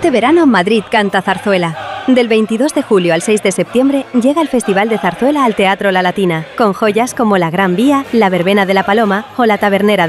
Este verano Madrid canta zarzuela. Del 22 de julio al 6 de septiembre llega el Festival de Zarzuela al Teatro La Latina, con joyas como La Gran Vía, La Verbena de la Paloma o La Tabernera de